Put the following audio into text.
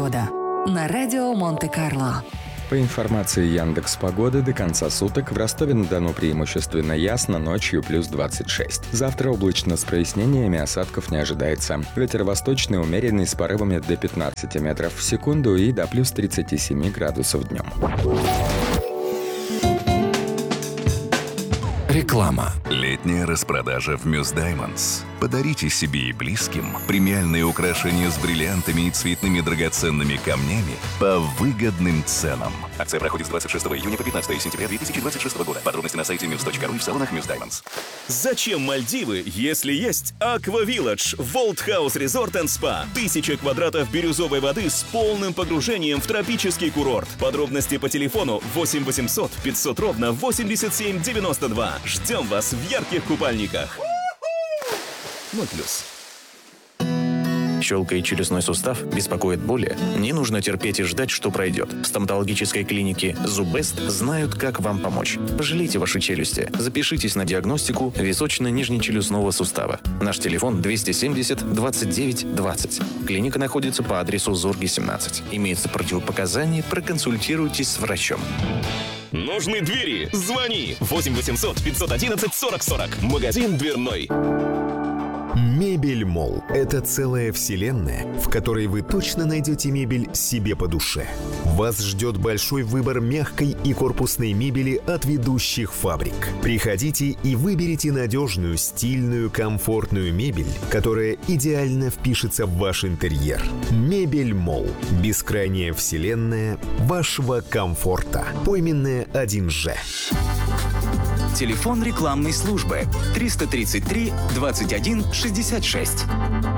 Погода на радио Монте-Карло. По информации Яндекс.Погоды, до конца суток в Ростове-на-Дону преимущественно ясно, ночью плюс 26. Завтра облачно с прояснениями, осадков не ожидается. Ветер восточный умеренный с порывами до 15 метров в секунду и до плюс 37 градусов днем. Реклама. Летняя распродажа в Muse Diamonds. Подарите себе и близким премиальные украшения с бриллиантами и цветными драгоценными камнями по выгодным ценам. Акция проходит с 26 июня по 15 сентября 2026 года. Подробности на сайте muse.ru и в салонах Muse Diamonds. Зачем Мальдивы, если есть Aqua Village, World House Resort and Spa? 1000 квадратов бирюзовой воды с полным погружением в тропический курорт. Подробности по телефону 8 800 500 ровно 87 92. Ждем вас в ярких купальниках. 0+. Щелкает челюстной сустав, беспокоит боли? Не нужно терпеть и ждать, что пройдет. В стоматологической клинике Зубест знают, как вам помочь. Пожалейте ваши челюсти. Запишитесь на диагностику височно-нижнечелюстного сустава. Наш телефон 270 29 20. Клиника находится по адресу Зорги, 17. Имеются противопоказания, проконсультируйтесь с врачом. Нужны двери? Звони 8 800 511 40 40. Магазин дверной. Мебель Молл – это целая вселенная, в которой вы точно найдете мебель себе по душе. Вас ждет большой выбор мягкой и корпусной мебели от ведущих фабрик. Приходите и выберите надежную, стильную, комфортную мебель, которая идеально впишется в ваш интерьер. Мебель Молл – бескрайняя вселенная вашего комфорта. Пойменная 1Ж. Телефон рекламной службы 333 21 66.